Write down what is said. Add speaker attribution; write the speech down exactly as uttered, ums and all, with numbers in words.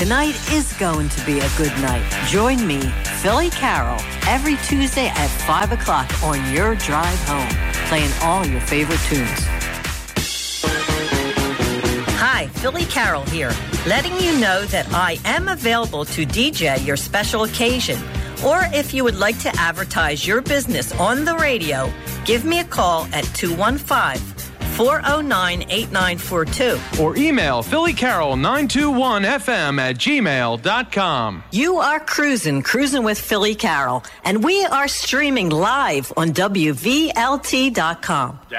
Speaker 1: Tonight is going to be a good night. Join me, Philly Carroll, every Tuesday at five o'clock on your drive home, playing all your favorite tunes. Hi, Philly Carroll here, letting you know that I am available to D J your special occasion. Or if you would like to advertise your business on the radio, give me a call at two one five, four oh nine, eight nine four two.
Speaker 2: Or email philly carroll nine two one f m at gmail dot com.
Speaker 1: You are cruising, cruising with Philly Carroll, and we are streaming live on W V L T dot com.